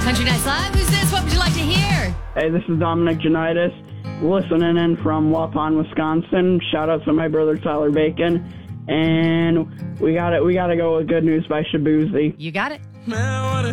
Country Nights Live, who's this? What would you like to hear? Hey, this is Dominic Janitis, listening in from Waupun, Wisconsin. Shout out to my brother Tyler Bacon. And we got to go with Good News by Shabuzi. You got it. Man, what a